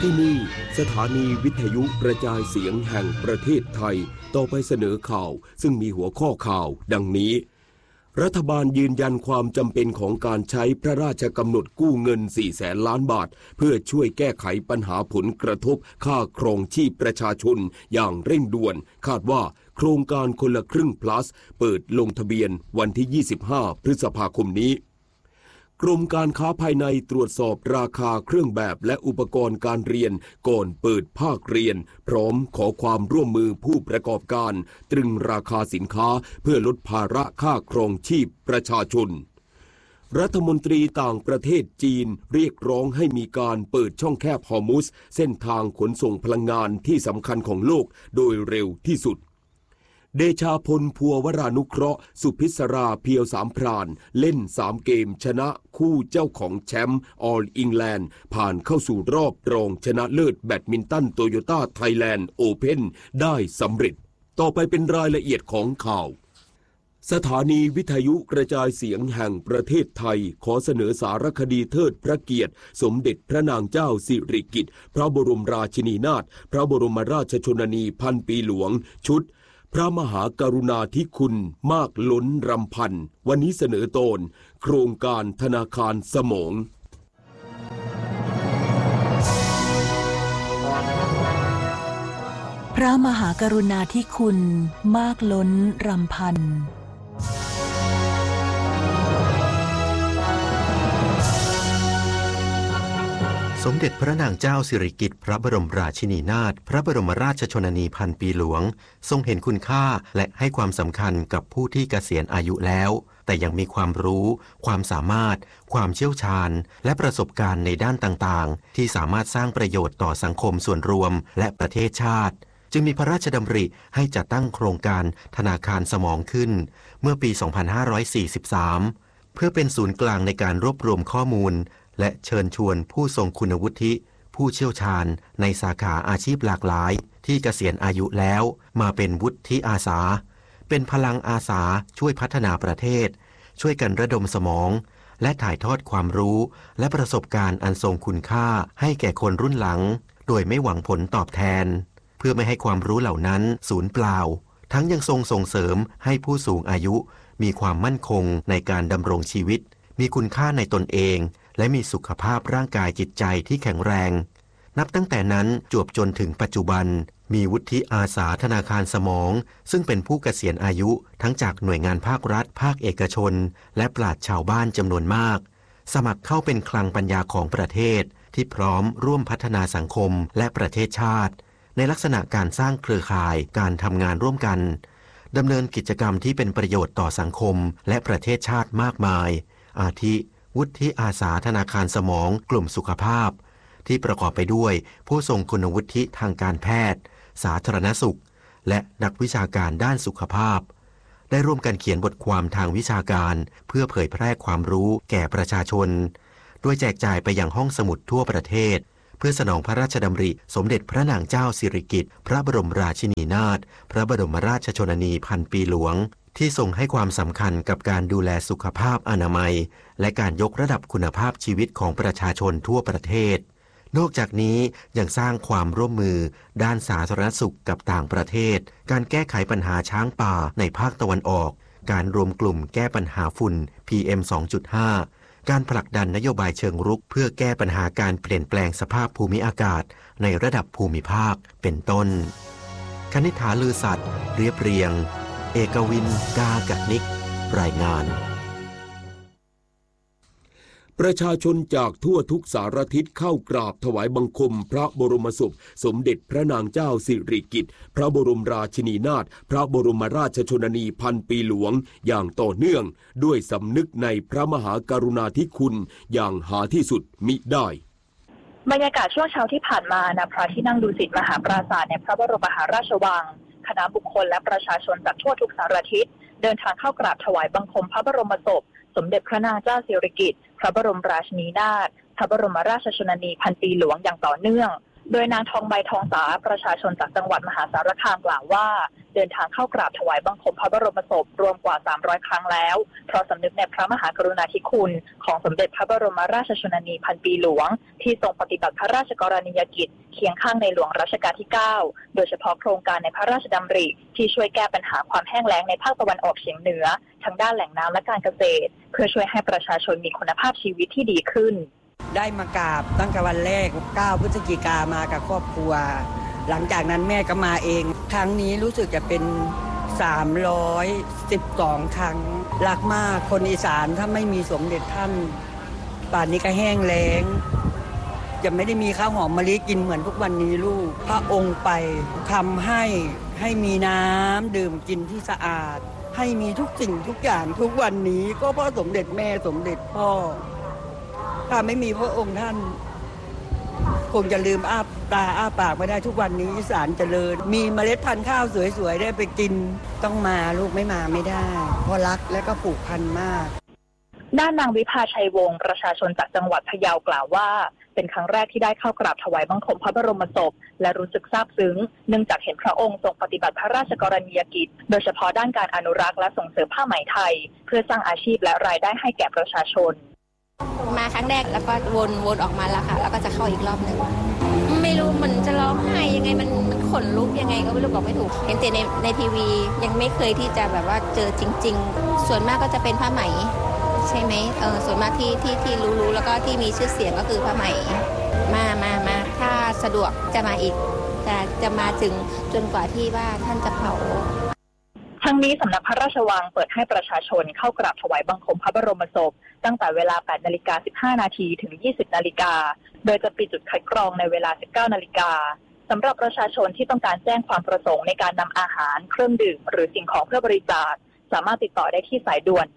ที่นี่สถานีวิทยุกระจายเสียงแห่งประเทศไทยต่อไปเสนอข่าวซึ่งมีหัวข้อข่าวดังนี้รัฐบาลยืนยันความจำเป็นของการใช้พระราชกำหนดกู้เงิน 400,000 ล้านบาทเพื่อช่วยแก้ไขปัญหาผลกระทบค่าครองชีพประชาชนอย่างเร่งด่วนคาดว่าโครงการคนละครึ่ง plus เปิดลงทะเบียนวันที่ 25 พฤษภาคมนี้กรมการค้าภายในตรวจสอบราคาเครื่องแบบและอุปกรณ์การเรียนก่อนเปิดภาคเรียนพร้อมขอความร่วมมือผู้ประกอบการตรึงราคาสินค้าเพื่อลดภาระค่าครองชีพประชาชนรัฐมนตรีต่างประเทศจีนเรียกร้องให้มีการเปิดช่องแคบฮอร์มุซเส้นทางขนส่งพลังงานที่สำคัญของโลกโดยเร็วที่สุดเดชาพลพัววรานุเคราะห์สุพิศราเพียวสามพรานเล่น3เกมชนะคู่เจ้าของแชมป์ออลอิงแลนด์ผ่านเข้าสู่รอบรองชนะเลิศแบดมินตันโตโยต้าไทยแลนด์โอเพ่นได้สำเร็จต่อไปเป็นรายละเอียดของข่าวสถานีวิทยุกระจายเสียงแห่งประเทศไทยขอเสนอสารคดีเทิดพระเกียรติสมเด็จพระนางเจ้าสิริกิติ์พระบรมราชินีนาถพระบรมราชชนนีพันปีหลวงชุดพระมหากรุณาธิคุณมากล้นรำพันวันนี้เสนอตอนโครงการธนาคารสมองพระมหากรุณาธิคุณมากล้นรำพันสมเด็จพระนางเจ้าสิริกิติ์พระบรมราชินีนาถพระบรมราชชนนีพันปีหลวงทรงเห็นคุณค่าและให้ความสำคัญกับผู้ที่เกษียณอายุแล้วแต่ยังมีความรู้ความสามารถความเชี่ยวชาญและประสบการณ์ในด้านต่างๆที่สามารถสร้างประโยชน์ต่อสังคมส่วนรวมและประเทศชาติจึงมีพระราชดำริให้จัดตั้งโครงการธนาคารสมองขึ้นเมื่อปี 2543 เพื่อเป็นศูนย์กลางในการรวบรวมข้อมูลและเชิญชวนผู้ทรงคุณวุฒิผู้เชี่ยวชาญในสาขาอาชีพหลากหลายที่เกษียณอายุแล้วมาเป็นวุฒิอาสาเป็นพลังอาสาช่วยพัฒนาประเทศช่วยกันระดมสมองและถ่ายทอดความรู้และประสบการณ์อันทรงคุณค่าให้แก่คนรุ่นหลังโดยไม่หวังผลตอบแทนเพื่อไม่ให้ความรู้เหล่านั้นสูญเปล่าทั้งยังทรงส่งเสริมให้ผู้สูงอายุมีความมั่นคงในการดำรงชีวิตมีคุณค่าในตนเองและมีสุขภาพร่างกายจิตใจที่แข็งแรงนับตั้งแต่นั้นจวบจนถึงปัจจุบันมีวุฒิอาสาธนาคารสมองซึ่งเป็นผู้เกษียณอายุทั้งจากหน่วยงานภาครัฐภาคเอกชนและปราชญ์ชาวบ้านจำนวนมากสมัครเข้าเป็นคลังปัญญาของประเทศที่พร้อมร่วมพัฒนาสังคมและประเทศชาติในลักษณะการสร้างเครือข่ายการทำงานร่วมกันดำเนินกิจกรรมที่เป็นประโยชน์ต่อสังคมและประเทศชาติมากมายอาทิวุฒิอาสาธนาคารสมองกลุ่มสุขภาพที่ประกอบไปด้วยผู้ทรงคุณวุฒิทางการแพทย์สาธารณสุขและนักวิชาการด้านสุขภาพได้ร่วมกันเขียนบทความทางวิชาการเพื่อเผยแพร่ความรู้แก่ประชาชนโดยแจกจ่ายไปยังห้องสมุดทั่วประเทศเพื่อสนองพระราชดำริสมเด็จพระนางเจ้าสิริกิติ์พระบรมราชินีนาถพระบรมราชชนนีพันปีหลวงที่ทรงให้ความสำคัญกับการดูแลสุขภาพอนามัยและการยกระดับคุณภาพชีวิตของประชาชนทั่วประเทศนอกจากนี้ยังสร้างความร่วมมือด้านสาธารณสุขกับต่างประเทศการแก้ไขปัญหาช้างป่าในภาคตะวันออกการรวมกลุ่มแก้ปัญหาฝุ่น PM 2.5 การผลักดันนโยบายเชิงรุกเพื่อแก้ปัญหาการเปลี่ยนแปลงสภาพภูมิอากาศในระดับภูมิภาคเป็นต้นคณิษฐาลือสัตย์เรียบเรียงเอกวินกากนิกรายงานประชาชนจากทั่วทุกสารทิศเข้ากราบถวายบังคมพระบรมศพสมเด็จพระนางเจ้าสิริกิติ์พระบรมราชินีนาถพระบรมราชชนนีพันปีหลวงอย่างต่อเนื่องด้วยสำนึกในพระมหากรุณาธิคุณอย่างหาที่สุดมิได้บรรยากาศช่วงเช้าที่ผ่านมาณพระที่นั่งดุสิตมหาปราสาทในพระบรมมหาราชวังคณะบุคคลและประชาชนจากทั่วทุกสารทิศเดินทางเข้ากราบถวายบังคมพระบรมศพสมเด็จพระนางเจ้าสิริกิติ์พระบรมราชินีนาถพระบรมราชชนนีพันปีหลวงอย่างต่อเนื่องโดยนางทองใบทองสาประชาชนจากจังหวัดมหาสารคามกล่าวว่าเดินทางเข้ากราบถวายบังคมพระบรมศพรวมกว่า300ครั้งแล้วเพราะสำนึกในพระมหากรุณาธิคุณของสมเด็จพระบรมราชชนนีพันปีหลวงที่ทรงปฏิบัติพระราชกรณียกิจเคียงข้างในหลวงรัชกาลที่9โดยเฉพาะโครงการในพระราชดำริที่ช่วยแก้ปัญหาความแห้งแล้งในภาคตะวันออกเฉียงเหนือทั้งด้านแหล่งน้ำและการเกษตรเพื่อช่วยให้ประชาชนมีคุณภาพชีวิตที่ดีขึ้นได้มากราบตั้งแต่วันแรก9 พฤศจิกายนมากับครอบครัวหลังจากนั้นแม่ก็มาเองครั้งนี้รู้สึกจะเป็น312 ครั้งรักมากคนอีสานถ้าไม่มีสมเด็จท่านป่านนี้ก็แห้งแล้งจะไม่ได้มีข้าวหอมมะลิกินเหมือนทุกวันนี้ลูกพระองค์ไปทำให้มีน้ำดื่มกินที่สะอาดให้มีทุกสิ่งทุกอย่างทุกวันนี้ก็เพราะสมเด็จแม่สมเด็จพ่อถ้าไม่มีพระองค์ท่านคงจะลืมอ้าปากไม่ได้ทุกวันนี้อีสานเจริญมีเมล็ดพันธุ์ข้าวสวยๆได้ไปกินต้องมาลูกไม่มาไม่ได้เพราะรักและก็ผูกพันมากด้านนางวิภาชัยวงศ์ประชาชนจากจังหวัดพะเยากล่าวว่าเป็นครั้งแรกที่ได้เข้ากราบถวายบังคมพระบรมศพและรู้สึกซาบซึ้งเนื่องจากเห็นพระองค์ทรงปฏิบัติพระราชกรณียกิจโดยเฉพาะด้านการอนุรักษ์และส่งเสริมผ้าไหมไทยเพื่อสร้างอาชีพและรายได้ให้แก่ประชาชนมาครั้งแรกแล้วก็วนออกมาแล้วค่ะแล้วก็จะเข้าอีกรอบหนึ่งไม่รู้มันจะร้องไห้ยังไงมันขนลุกยังไงก็ไม่รู้บอกไม่ถูกเห็นแต่ในทีวียังไม่เคยที่จะแบบว่าเจอจริงๆส่วนมากก็จะเป็นผ้าไหมใช่ไหมส่วนมากที่รู้แล้วก็ที่มีชื่อเสียงก็คือผ้าไหมมาถ้าสะดวกจะมาอีกจะมาถึงจนกว่าที่ว่าท่านจะเผาทั้งนี้สำนักพระราชวังเปิดให้ประชาชนเข้ากราบถวายบังคมพระบรมศพตั้งแต่เวลา 8:15 น.ถึง 20 น.โดยจะปิดจุดคัดกรองในเวลา 19 น.สำหรับประชาชนที่ต้องการแจ้งความประสงค์ในการนำอาหารเครื่องดื่มหรือสิ่งของเพื่อบริจาคสามารถติดต่อได้ที่สายด่วน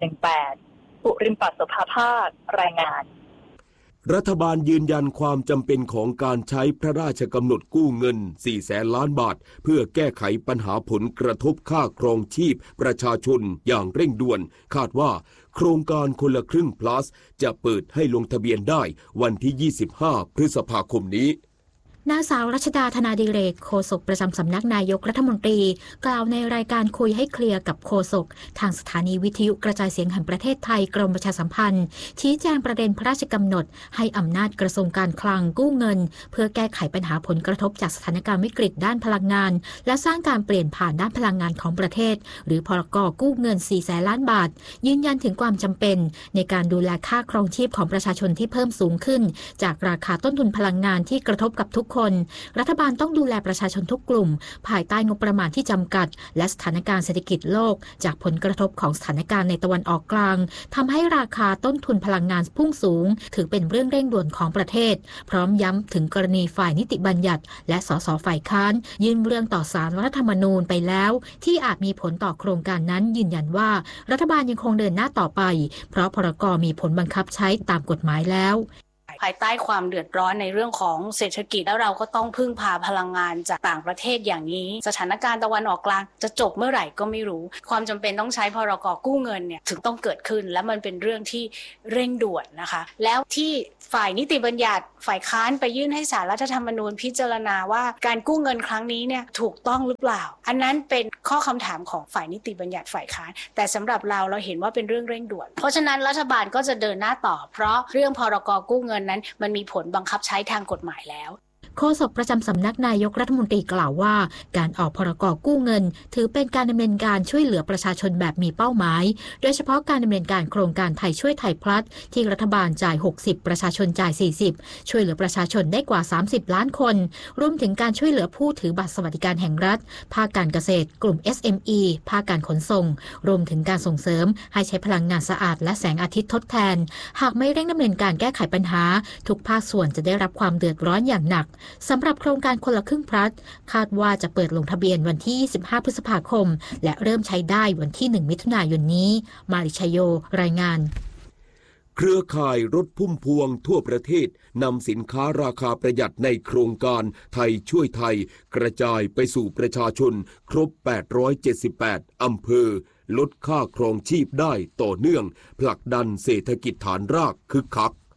1818 ปุริมปัสโสภาภาครายงานรัฐบาลยืนยันความจำเป็นของการใช้พระราชกำหนดกู้เงิน 400,000 ล้านบาทเพื่อแก้ไขปัญหาผลกระทบค่าครองชีพประชาชนอย่างเร่งด่วนคาดว่าโครงการคนละครึ่ง plus จะเปิดให้ลงทะเบียนได้วันที่ 25 พฤษภาคมนี้นางสาวรัชดาธนาดิเรกโฆษกประจำสำนักนายกรัฐมนตรีกล่าวในรายการคุยให้เคลียร์กับโฆษกทางสถานีวิทยุกระจายเสียงแห่งประเทศไทยกรมประชาสัมพันธ์ชี้แจงประเด็นพระราชกำหนดให้อำนาจกระทรวงการคลังกู้เงินเพื่อแก้ไขปัญหาผลกระทบจากสถานการณ์วิกฤตด้านพลังงานและสร้างการเปลี่ยนผ่านด้านพลังงานของประเทศหรือพรก.กู้เงิน 400,000 ล้านบาทยืนยันถึงความจำเป็นในการดูแลค่าครองชีพของประชาชนที่เพิ่มสูงขึ้นจากราคาต้นทุนพลังงานที่กระทบกับทุกคนรัฐบาลต้องดูแลประชาชนทุกกลุ่มภายใต้งบประมาณที่จำกัดและสถานการณ์เศรษฐกิจโลกจากผลกระทบของสถานการณ์ในตะวันออกกลางทำให้ราคาต้นทุนพลังงานพุ่งสูงถือเป็นเรื่องเร่งด่วนของประเทศพร้อมย้ำถึงกรณีฝ่ายนิติบัญญัติและสสฝ่ายค้านยื่นเรื่องต่อศาลรัฐธรรมนูญไปแล้วที่อาจมีผลต่อโครงการนั้นยืนยันว่ารัฐบาลยังคงเดินหน้าต่อไปเพราะพรก.มีผลบังคับใช้ตามกฎหมายแล้วภายใต้ความเดือดร้อนในเรื่องของเศรษฐกิจแล้วเราก็ต้องพึ่งพาพลังงานจากต่างประเทศอย่างนี้สถานการณ์ตะวันออกกลางจะจบเมื่อไหร่ก็ไม่รู้ความจำเป็นต้องใช้พรก.กู้เงินเนี่ยถึงต้องเกิดขึ้นและมันเป็นเรื่องที่เร่งด่วนนะคะแล้วที่ฝ่ายนิติบัญญัติฝ่ายค้านไปยื่นให้ศาลรัฐธรรมนูญพิจารณาว่าการกู้เงินครั้งนี้เนี่ยถูกต้องหรือเปล่าอันนั้นเป็นข้อคำถามของฝ่ายนิติบัญญัติฝ่ายค้านแต่สำหรับเราเห็นว่าเป็นเรื่องเร่งด่วนเพราะฉะนั้นรัฐบาลก็จะเดินหน้าต่อเพราะเรื่องพรก.กู้เงินนั้นมันมีผลบังคับใช้ทางกฎหมายแล้วโฆษกประจำสำนักนายกรัฐมนตรีกล่าวว่าการออกพรก.กู้เงินถือเป็นการดำเนินการช่วยเหลือประชาชนแบบมีเป้าหมายโดยเฉพาะการดำเนินการโครงการไทยช่วยไทยพลัสที่รัฐบาลจ่าย60ประชาชนจ่าย40ช่วยเหลือประชาชนได้กว่า30ล้านคนรวมถึงการช่วยเหลือผู้ถือบัตรสวัสดิการแห่งรัฐภาคการเกษตรกลุ่ม SME ภาคการขนส่งรวมถึงการส่งเสริมให้ใช้พลังงานสะอาดและแสงอาทิตย์ทดแทนหากไม่เร่งดำเนินการแก้ไขปัญหาทุกภาคส่วนจะได้รับความเดือดร้อนอย่างหนักสำหรับโครงการคนละครึ่งพลัสคาดว่าจะเปิดลงทะเบียนวันที่25พฤษภาคมและเริ่มใช้ได้วันที่1มิถุนายนนี้มาริชโยรายงานเครือข่ายรถพุ่มพวงทั่วประเทศนำสินค้าราคาประหยัดในโครงการไทยช่วยไทยกระจายไปสู่ประชาชนครบ878อำเภอลดค่าครองชีพได้ต่อเนื่องผลักดันเศรษฐกิจฐานรากคึกคัก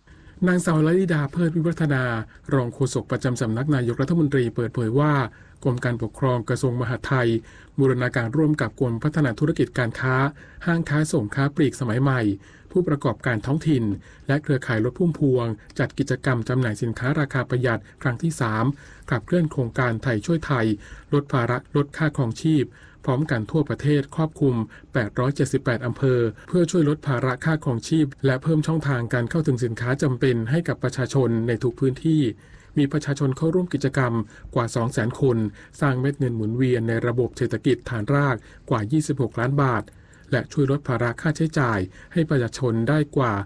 นางสาวลลิดาเพิดวิวัฒนารองโฆษกประจำสำนักนายกรัฐมนตรีเปิดเผยว่ากรมการปกครองกระทรวงมหาดไทยบูรณาการร่วมกับกรมพัฒนาธุรกิจการค้าห้างค้าส่งค้าปลีกสมัยใหม่ผู้ประกอบการท้องถิ่นและเครือข่ายรถพุ่มพวงจัดกิจกรรมจำหน่ายสินค้าราคาประหยัดครั้งที่3ขับเคลื่อนโครงการไทยช่วยไทยลดภาระลดค่าครองชีพพร้อมกันทั่วประเทศครอบคลุม878อำเภอเพื่อช่วยลดภาระค่าครองชีพและเพิ่มช่องทางการเข้าถึงสินค้าจำเป็นให้กับประชาชนในทุกพื้นที่มีประชาชนเข้าร่วมกิจกรรมกว่า 200,000 คนสร้างเม็ดเงินหมุนเวียนในระบบเศรษฐกิจฐานรากกว่า26ล้านบาทและช่วยลดภาระค่าใช้จ่ายให้ประชาชนได้กว่า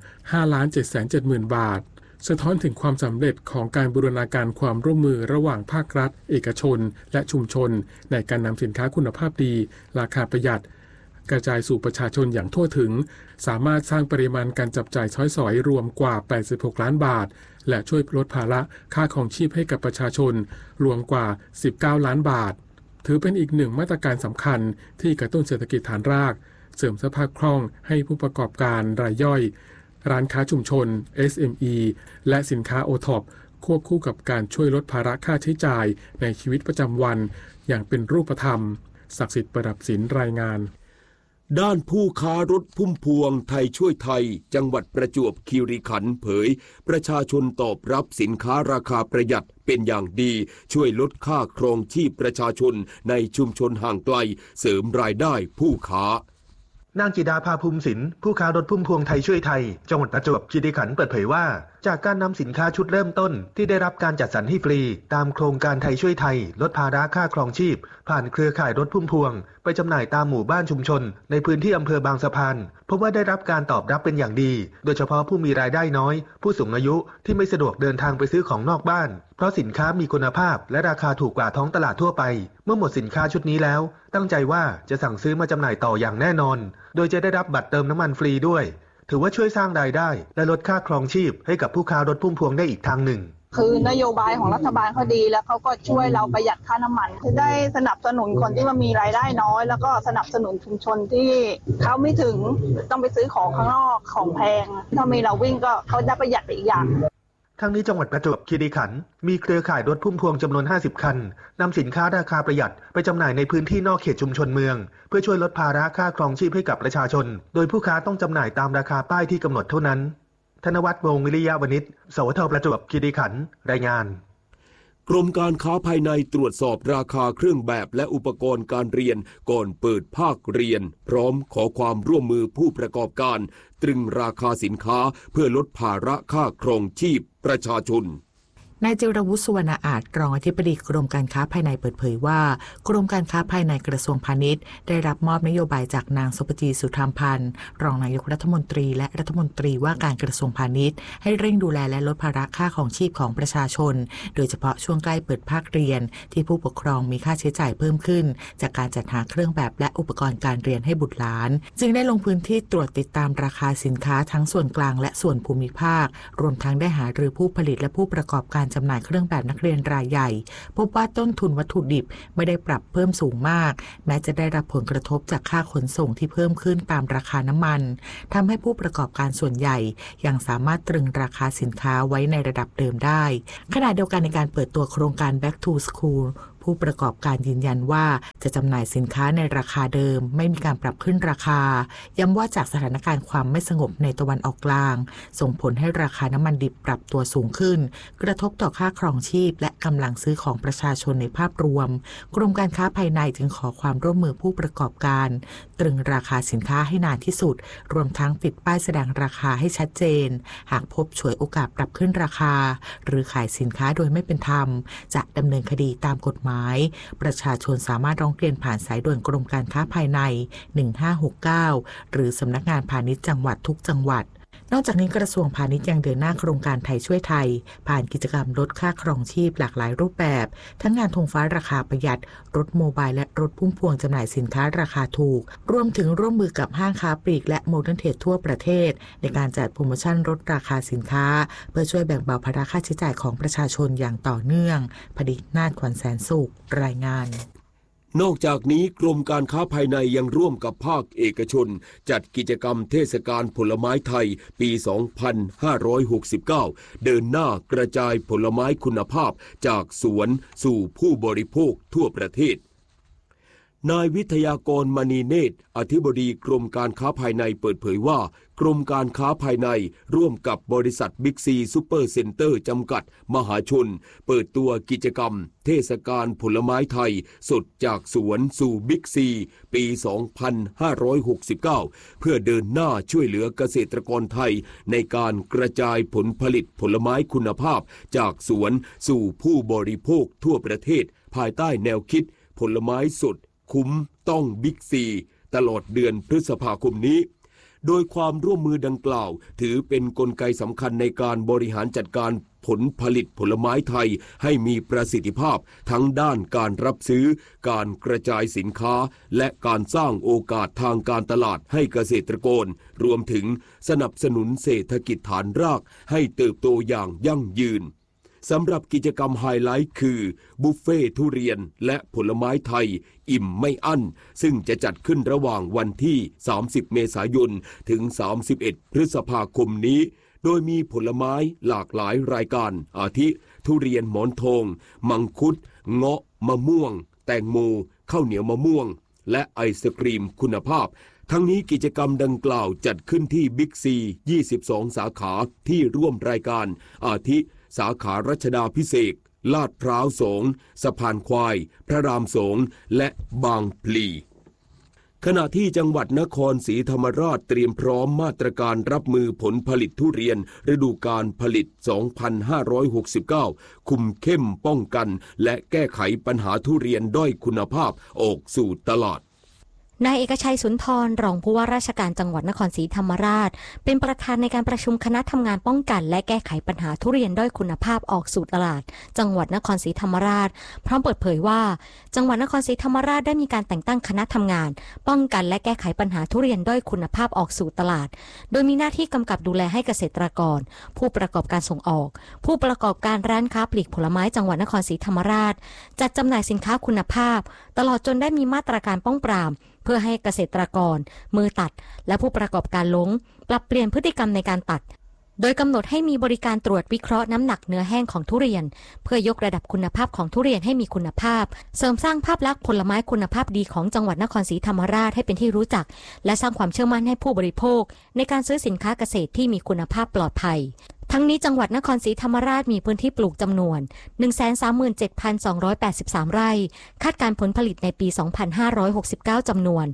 5,770,000 บาทสะท้อนถึงความสำเร็จของการบูรณาการความร่วมมือระหว่างภาครัฐเอกชนและชุมชนในการนำสินค้าคุณภาพดีราคาประหยัดกระจายสู่ประชาชนอย่างทั่วถึงสามารถสร้างปริมาณการจับจ่ายใช้สอยรวมกว่า86ล้านบาทและช่วยลดภาระค่าครองชีพให้กับประชาชนรวมกว่า19ล้านบาทถือเป็นอีกหนึ่งมาตรการสำคัญที่กระตุ้นเศรษฐกิจฐานรากเสริมสภาพคล่องให้ผู้ประกอบการรายย่อยร้านค้าชุมชน SME และสินค้า OTOP ควบคู่กับการช่วยลดภาระค่าใช้จ่ายในชีวิตประจำวันอย่างเป็นรูปธรรมศักดิ์สิทธิ์ประดับศิลป์รายงานด้านผู้ค้ารถพุ่มพวงไทยช่วยไทยจังหวัดประจวบคีรีขันธ์เผยประชาชนตอบรับสินค้าราคาประหยัดเป็นอย่างดีช่วยลดค่าครองชีพประชาชนในชุมชนห่างไกลเสริมรายได้ผู้ค้านางจิดาภาภูมิศิลป์ผู้ค้ารถพุ่มพวงไทยช่วยไทยจังหวัดประจวบคีรีขันธ์เปิดเผยว่าจากการนำสินค้าชุดเริ่มต้นที่ได้รับการจัดสรรให้ฟรีตามโครงการไทยช่วยไทยลดภาระค่าครองชีพผ่านเครือข่ายรถพุ่มพวงไปจำหน่ายตามหมู่บ้านชุมชนในพื้นที่อำเภอบางสะพานพบว่าได้รับการตอบรับเป็นอย่างดีโดยเฉพาะผู้มีรายได้น้อยผู้สูงอายุที่ไม่สะดวกเดินทางไปซื้อของนอกบ้านเพราะสินค้ามีคุณภาพและราคาถูกกว่าท้องตลาดทั่วไปเมื่อหมดสินค้าชุดนี้แล้วตั้งใจว่าจะสั่งซื้อมาจำหน่ายต่ออย่างแน่นอนโดยจะได้รับบัตรเติมน้ำมันฟรีด้วยถือว่าช่วยสร้างรายได้และลดค่าครองชีพให้กับผู้ค้ารถพุ่มพวงได้อีกทางหนึ่งคือนโยบายของรัฐบาลเขาดีแล้วเขาก็ช่วยเราประหยัดค่าน้ำมันคือได้สนับสนุนคนที่ว่ามีรายได้น้อยแล้วก็สนับสนุนชุมชนที่เขาไม่ถึงต้องไปซื้อของข้างนอกของแพงถ้ามีเราวิ่งก็เขาได้ประหยัดอีกอย่างทั้งนี้จังหวัดประจวบคีรีขันธ์มีเครือข่ายรถพุ่มพวงจำนวน50คันนำสินค้าราคาประหยัดไปจำหน่ายในพื้นที่นอกเขตชุมชนเมืองเพื่อช่วยลดภาระค่าครองชีพให้กับประชาชนโดยผู้ค้าต้องจำหน่ายตามราคาป้ายที่กำหนดเท่านั้นธนวัฒน์ วงศ์วิริยะวณิช สวทประจวบคีรีขันธ์รายงานกรมการค้าภายในตรวจสอบราคาเครื่องแบบและอุปกรณ์การเรียนก่อนเปิดภาคเรียนพร้อมขอความร่วมมือผู้ประกอบการตรึงราคาสินค้าเพื่อลดภาระค่าครองชีพประชาชนนายเจรวุฒิ สุวรรณอาจรองอธิบดีกรมการค้าภายในเปิดเผยว่ากรมการค้าภายในกระทรวงพาณิชย์ได้รับมอบนโยบายจากนางสุปจีสุธรรมพันธ์รองนายกรัฐมนตรีและรัฐมนตรีว่าการกระทรวงพาณิชย์ให้เร่งดูแลและลดภาระค่าของชีพของประชาชนโดยเฉพาะช่วงใกล้เปิดภาคเรียนที่ผู้ปกครองมีค่าใช้จ่ายเพิ่มขึ้นจากการจัดหาเครื่องแบบและอุปกรณ์การเรียนให้บุตรหลานจึงได้ลงพื้นที่ตรวจติดตามราคาสินค้าทั้งส่วนกลางและส่วนภูมิภาครวมทั้งได้หารือผู้ผลิตและผู้ประกอบการจำหน่ายเครื่องแบบนักเรียนรายใหญ่พบว่าต้นทุนวัตถุดิบไม่ได้ปรับเพิ่มสูงมากแม้จะได้รับผลกระทบจากค่าขนส่งที่เพิ่มขึ้นตามราคาน้ำมันทำให้ผู้ประกอบการส่วนใหญ่ยังสามารถตรึงราคาสินค้าไว้ในระดับเดิมได้ขณะเดียวกันในการเปิดตัวโครงการ Back to Schoolผู้ประกอบการยืนยันว่าจะจำหน่ายสินค้าในราคาเดิมไม่มีการปรับขึ้นราคาย้ำว่าจากสถานการณ์ความไม่สงบในตะวันออกกลางส่งผลให้ราคาน้ำมันดิบปรับตัวสูงขึ้นกระทบต่อค่าครองชีพและกำลังซื้อของประชาชนในภาพรวมกรมการค้าภายในจึงขอความร่วมมือผู้ประกอบการตรึงราคาสินค้าให้นานที่สุดรวมทั้งปิดป้ายแสดงราคาให้ชัดเจนหากพบฉวยโอกาสปรับขึ้นราคาหรือขายสินค้าโดยไม่เป็นธรรมจะดำเนินคดีตามกฎหมายประชาชนสามารถร้องเรียนผ่านสายด่วนกรมการค้าภายใน1569หรือสำนักงานพาณิชย์จังหวัดทุกจังหวัดนอกจากนี้กระทรวงพาณิชย์ยังเดินหน้าโครงการไทยช่วยไทยผ่านกิจกรรมลดค่าครองชีพหลากหลายรูปแบบทั้งงานธงฟ้าราคาประหยัดรถโมบายและรถพุ่มพวงจำหน่ายสินค้าราคาถูกรวมถึงร่วมมือกับห้างค้าปลีกและโมเดิร์นเทรดทั่วประเทศในการจัดโปรโมชั่นลดราคาสินค้าเพื่อช่วยแบ่งเบาภาระค่าใช้จ่ายของประชาชนอย่างต่อเนื่องพดิษฐ์นาฏ ขวัญแสนสุขรายงานนอกจากนี้กรมการค้าภายในยังร่วมกับภาคเอกชนจัดกิจกรรมเทศกาลผลไม้ไทยปี 2569 เดินหน้ากระจายผลไม้คุณภาพจากสวนสู่ผู้บริโภคทั่วประเทศนายวิทยากรมณีเนตรอธิบดีกรมการค้าภายในเปิดเผยว่ากรมการค้าภายในร่วมกับบริษัทบิ๊กซีซูเปอร์เซ็นเตอร์จำกัดมหาชนเปิดตัวกิจกรรมเทศกาลผลไม้ไทยสดจากสวนสู่บิ๊กซีปี 2569 เพื่อเดินหน้าช่วยเหลือเกษตรกรไทยในการกระจายผลผลิตผลไม้คุณภาพจากสวนสู่ผู้บริโภคทั่วประเทศภายใต้แนวคิดผลไม้สดคุ้มต้องบิ๊กซีตลอดเดือนพฤษภาคมนี้โดยความร่วมมือดังกล่าวถือเป็นกลไกสำคัญในการบริหารจัดการผลผลิตผลไม้ไทยให้มีประสิทธิภาพทั้งด้านการรับซื้อการกระจายสินค้าและการสร้างโอกาสทางการตลาดให้เกษตรกรรวมถึงสนับสนุนเศรษฐกิจฐานรากให้เติบโตอย่างยั่งยืนสำหรับกิจกรรมไฮไลท์คือบุฟเฟ่ทุเรียนและผลไม้ไทยอิ่มไม่อั้นซึ่งจะจัดขึ้นระหว่างวันที่30เมษายนถึง31พฤษภาคมนี้โดยมีผลไม้หลากหลายรายการอาทิทุเรียนหมอนทองมังคุดเงาะมะม่วงแตงโมข้าวเหนียวมะม่วงและไอศกรีมคุณภาพทั้งนี้กิจกรรมดังกล่าวจัดขึ้นที่บิ๊กซี22สาขาที่ร่วมรายการอาทิสาขารัชดาภิเษกลาดพร้าว2สะพานควายพระราม2และบางพลีขณะที่จังหวัดนครศรีธรรมราชเตรียมพร้อมมาตรการรับมือผลผลิตทุเรียนฤดูกาลผลิต 2569 คุมเข้มป้องกันและแก้ไขปัญหาทุเรียนด้อยคุณภาพออกสู่ตลาดนายเอกชัยสุนทรรองผู้ว่าราชการจังหวัดนครศรีธรรมราชเป็นประธานในการประชุมคณะทำงานป้องกันและแก้ไขปัญหาทุเรียนด้อยคุณภาพออกสู่ตลาดจังหวัดนครศรีธรรมราชพร้อมเปิดเผยว่าจังหวัดนครศรีธรรมราชได้มีการแต่งตั้งคณะทำงานป้องกันและแก้ไขปัญหาทุเรียนด้อยคุณภาพออกสู่ตลาดโดยมีหน้าที่กำกับดูแลให้เกษตรกรผู้ประกอบการส่งออกผู้ประกอบการร้านค้าปลีกผลไม้จังหวัดนครศรีธรรมราชจัดจำหน่ายสินค้าคุณภาพตลอดจนได้มีมาตรการป้องปรามเพื่อให้เกษตรกรมือตัดและผู้ประกอบการลงปรับเปลี่ยนพฤติกรรมในการตัดโดยกำหนดให้มีบริการตรวจวิเคราะห์น้ำหนักเนื้อแห้งของทุเรียนเพื่อยกระดับคุณภาพของทุเรียนให้มีคุณภาพเสริมสร้างภาพลักษณ์ผลไม้คุณภาพดีของจังหวัดนครศรีธรรมราชให้เป็นที่รู้จักและสร้างความเชื่อมั่นให้ผู้บริโภคในการซื้อสินค้าเกษตรที่มีคุณภาพปลอดภัยทั้งนี้จังหวัดนครศรีธรรมราชมีพื้นที่ปลูกจำนวน 137,283 ไร่คาดการผลผลิตในปี 2569 จำนวน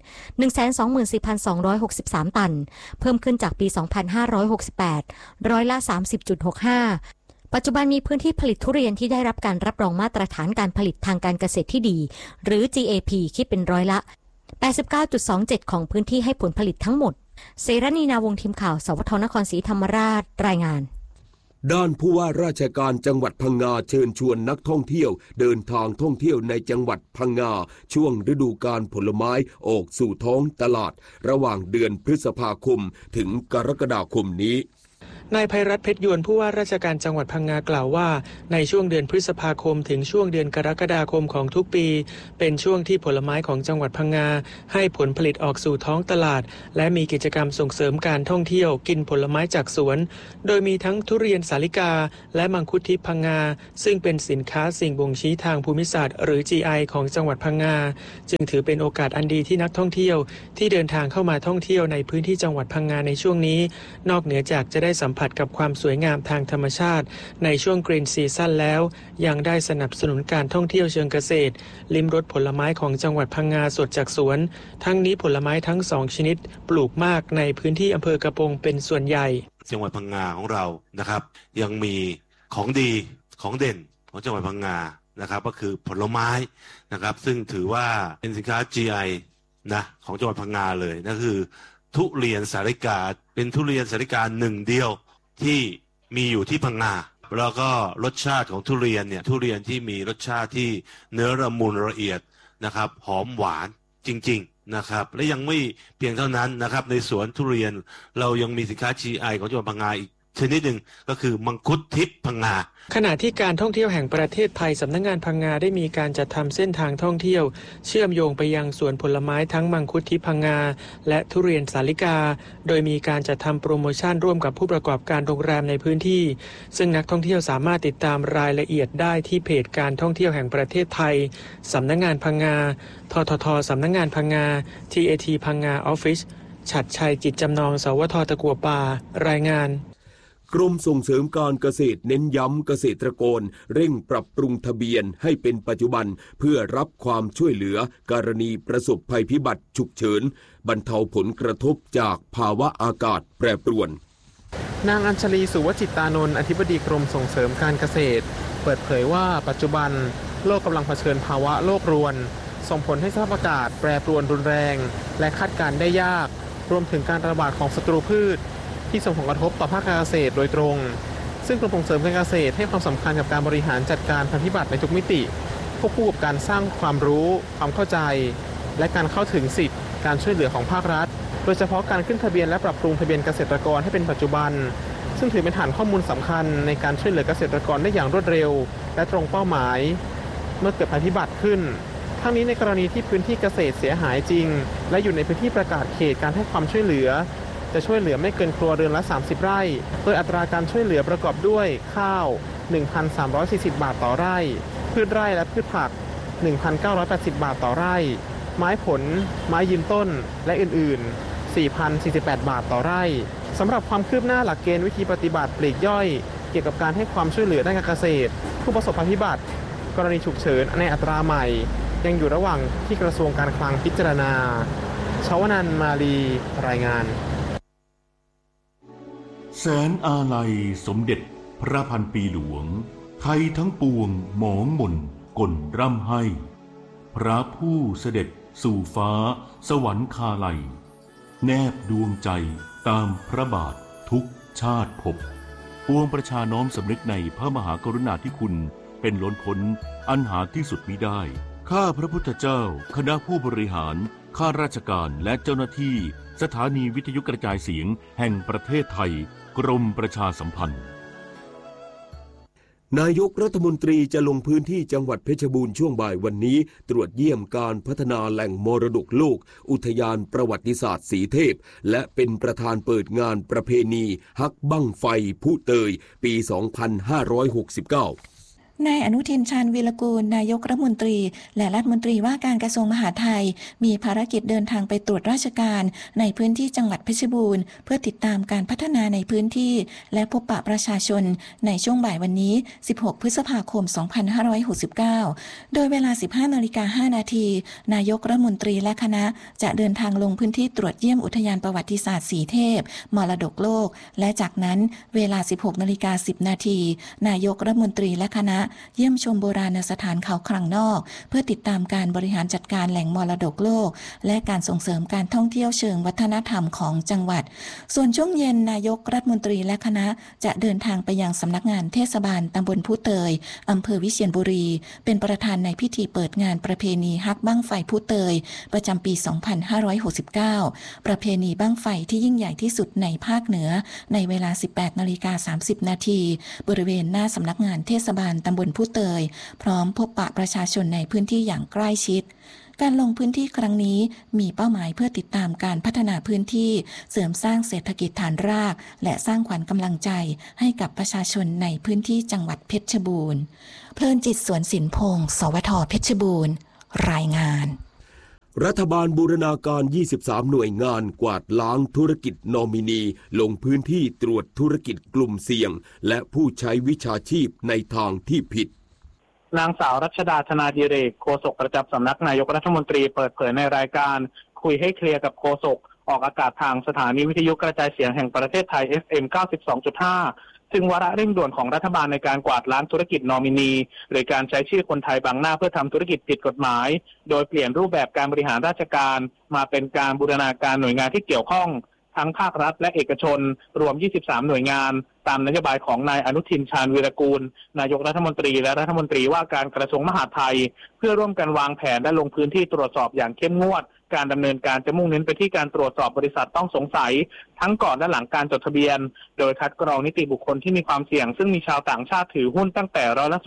124,263 ตันเพิ่มขึ้นจากปี 2568 ร้อยละ 30.65 ปัจจุบันมีพื้นที่ผลิตทุเรียนที่ได้รับการรับรองมาตรฐานการผลิตทางการเกษตรที่ดีหรือ GAP คิดเป็นร้อยละ 89.27 ของพื้นที่ให้ผลผลิตทั้งหมดเสรณีนาวงศ์ทีมข่าวสวทนครศรีธรรมราชรายงานด้านผู้ว่าราชการจังหวัดพังงาเชิญชวนนักท่องเที่ยวเดินทางท่องเที่ยวในจังหวัดพังงาช่วงฤดูกาลผลไม้ออกสู่ท้องตลาดระหว่างเดือนพฤษภาคมถึงกรกฎาคมนี้นายไพรัตน์เพชรยวนผู้ว่าราชการจังหวัดพังงากล่าวว่าในช่วงเดือนพฤษภาคมถึงช่วงเดือนกรกฎาคมของทุกปีเป็นช่วงที่ผลไม้ของจังหวัดพังงาให้ผลผลิตออกสู่ท้องตลาดและมีกิจกรรมส่งเสริมการท่องเที่ยวกินผลไม้จากสวนโดยมีทั้งทุเรียนสาลิกาและมังคุดทิพย์พังงาซึ่งเป็นสินค้าสิ่งบ่งชี้ทางภูมิศาสตร์หรือ GI ของจังหวัดพังงาจึงถือเป็นโอกาสอันดีที่นักท่องเที่ยวที่เดินทางเข้ามาท่องเที่ยวในพื้นที่จังหวัดพังงาในช่วงนี้นอกเหนือจากจะได้สัมผัสกับความสวยงามทางธรรมชาติในช่วงกรีนซีซั่นแล้วยังได้สนับสนุนการท่องเที่ยวเชิงเกษตรลิ้มรสผลไม้ของจังหวัดพังงาสดจากสวนทั้งนี้ผลไม้ทั้ง2ชนิดปลูกมากในพื้นที่อำเภอกระโปงเป็นส่วนใหญ่จังหวัดพังงาของเรานะครับยังมีของดีของเด่นของจังหวัดพังงานะครับก็คือผลไม้นะครับซึ่งถือว่าเป็นสินค้า GI นะของจังหวัดพังงาเลยนั่นคือทุเรียนสาลิกาเป็นทุเรียนสาลิกาหนึ่งเดียวที่มีอยู่ที่พังงาแล้วก็รสชาติของทุเรียนเนี่ยทุเรียนที่มีรสชาติที่เนื้อละมุนละเอียดนะครับหอมหวานจริงๆนะครับและยังไม่เพียงเท่านั้นนะครับในสวนทุเรียนเรายังมีสินค้า GI ของจังหวัดพังงาอีกชนิดหนึ่งก็คือมังคุดทิพย์พังงาขณะที่การท่องเที่ยวแห่งประเทศไทยสำนักงานพังงาได้มีการจัดทำเส้นทางท่องเที่ยวเชื่อมโยงไปยังสวนผลไม้ทั้งมังคุดทิพย์พังงาและทุเรียนสาลิกาโดยมีการจัดทำโปรโมชั่นร่วมกับผู้ประกอบการโรงแรมในพื้นที่ซึ่งนักท่องเที่ยวสามารถติดตามรายละเอียดได้ที่เพจการท่องเที่ยวแห่งประเทศไทยสำนักงานพังงาทททสำนักงานพังงา TAT พังงาออฟฟิศฉัตรชัยจิตจำนองสวทตะกัวป่ารายงานกรมส่งเสริมการเกษตรเน้นย้ำเกษตรกรเร่งปรับปรุงทะเบียนให้เป็นปัจจุบันเพื่อรับความช่วยเหลือกรณีประสบภัยพิบัติฉุกเฉินบรรเทาผลกระทบจากภาวะอากาศแปรปรวนนางอัญชลีสุวจิตตานนท์อธิบดีกรมส่งเสริมการเกษตรเปิดเผยว่าปัจจุบันโลกกำลังเผชิญภาวะโลกรวนส่งผลให้สภาพอากาศแปรปรวนรุนแรงและคาดการณ์ได้ยากรวมถึงการระบาดของศัตรูพืชที่ส่งผลกระทบต่อภาคการเกษตรโดยตรงซึ่งกรมส่งเสริมการเกษตรให้ความสำคัญกับการบริหารจัดการภัยพิบัติในทุกมิติควบคู่กับการสร้างความรู้ความเข้าใจและการเข้าถึงสิทธิการช่วยเหลือของภาครัฐโดยเฉพาะการขึ้นทะเบียนและปรับปรุงทะเบียนเกษตรกรให้เป็นปัจจุบันซึ่งถือเป็นฐานข้อมูลสำคัญในการช่วยเหลือเกษตรกรได้อย่างรวดเร็วและตรงเป้าหมายเมื่อเกิดภัยพิบัติขึ้นทั้งนี้ในกรณีที่พื้นที่เกษตรเสียหายจริงและอยู่ในพื้นที่ประกาศเขตการให้ความช่วยเหลือจะช่วยเหลือไม่เกินครัวเรือนละ30ไร่โดยอัตราการช่วยเหลือประกอบด้วยข้าว 1,340 บาทต่อไร่พืชไร่และพืชผัก 1,980 บาทต่อไร่ไม้ผลไม้ยืนต้นและอื่นๆ 4,048 บาทต่อไร่สำหรับความคืบหน้าหลักเกณฑ์วิธีปฏิบัติปลีกย่อยเกี่ยวกับการให้ความช่วยเหลือด้านการเกษตรผู้ประสบภัยพิบัติกรณีฉุกเฉินในอัตราใหม่ยังอยู่ระหว่างที่กระทรวงการคลังพิจารณาชวนันท์มาลีรายงานแสนอาลัยสมเด็จพระพันปีหลวงไทยทั้งปวงหมองหม่นก่นร่ำให้พระผู้เสด็จสู่ฟ้าสวรรคาลัยแนบดวงใจตามพระบาททุกชาติภพปวงประชาน้อมสำนึกในพระมหากรุณาธิคุณเป็นล้นพ้นอันหาที่สุดมิได้ข้าพระพุทธเจ้าคณะผู้บริหารข้าราชการและเจ้าหน้าที่สถานีวิทยุกระจายเสียงแห่งประเทศไทยกรมประชาสัมพันธ์นายกรัฐมนตรีจะลงพื้นที่จังหวัดเพชรบูรณ์ช่วงบ่ายวันนี้ตรวจเยี่ยมการพัฒนาแหล่งมรดกโลกอุทยานประวัติศาสตร์สีเทพและเป็นประธานเปิดงานประเพณีฮักบั้งไฟผู้เตยปี 2569 นายอนุทิน ชาญวีรกูลนายกรัฐมนตรีและรัฐมนตรีว่าการกระทรวงมหาดไทยมีภารกิจเดินทางไปตรวจราชการในพื้นที่จังหวัดเพชรบูรณ์เพื่อติดตามการพัฒนาในพื้นที่และพบปะประชาชนในช่วงบ่ายวันนี้16พฤษภาคม2569โดยเวลา 15:05 นาทีนายกรัฐมนตรีและคณะจะเดินทางลงพื้นที่ตรวจเยี่ยมอุทยานประวัติศาสตร์สีเทพมรดกโลกและจากนั้นเวลา 16:10 นาทีนายกรัฐมนตรีและคณะเยี่ยมชมโบราณสถานเขาคลังนอกเพื่อติดตามการบริหารจัดการแหล่งมรดกโลกและการส่งเสริมการท่องเที่ยวเชิงวัฒนธรรมของจังหวัดส่วนช่วงเย็นนายกรัฐมนตรีและคณะจะเดินทางไปยังสำนักงานเทศบาลตำบลผู้เตยอำเภอวิเชียรบุรีเป็นประธานในพิธีเปิดงานประเพณีฮักบั้งไฟผู้เตยประจำปี 2569ประเพณีบั้งไฟที่ยิ่งใหญ่ที่สุดในภาคเหนือในเวลา 18:30 นาทีบริเวณหน้าสำนักงานเทศบาลตำบลผู้เตยพร้อมพบปะประชาชนในพื้นที่อย่างใกล้ชิดการลงพื้นที่ครั้งนี้มีเป้าหมายเพื่อติดตามการพัฒนาพื้นที่เสริมสร้างเศรษฐกิจฐานรากและสร้างขวัญกำลังใจให้กับประชาชนในพื้นที่จังหวัดเพชรบูรณ์เพลินจิตสวนสินพงศ์สวทเพชรบูรณ์รายงานรัฐบาลบูรณาการ23หน่วยงานกวาดล้างธุรกิจนอมินีลงพื้นที่ตรวจธุรกิจกลุ่มเสี่ยงและผู้ใช้วิชาชีพในทางที่ผิดนางสาวรัชดาธนาดิเรกโฆษกประจำสำนักนายกรัฐมนตรีเปิดเผยในรายการคุยให้เคลียร์กับโฆษกออกอากาศทางสถานีวิทยุกระจายเสียงแห่งประเทศไทย FM 92.5 ซึ่งวาระเร่งด่วนของรัฐบาลในการกวาดล้างธุรกิจนอมินีหรือการใช้ชื่อคนไทยบังหน้าเพื่อทำธุรกิจผิดกฎหมายโดยเปลี่ยนรูปแบบการบริหารราชการมาเป็นการบูรณาการหน่วยงานที่เกี่ยวข้องทั้งภาครัฐและเอกชนรวม23หน่วยงานตามนโยบายของนายอนุทิน ชาญวีรกูลนายกรัฐมนตรีและรัฐมนตรีว่าการกระทรวงมหาดไทยเพื่อร่วมกันวางแผนและลงพื้นที่ตรวจสอบอย่างเข้มงวดการดำเนินการจะมุ่งเน้นไปที่การตรวจสอบบริษัทต้องสงสัยทั้งก่อนและหลังการจดทะเบียนโดยคัดกรองนิติบุคคลที่มีความเสี่ยงซึ่งมีชาวต่างชาติถือหุ้นตั้งแต่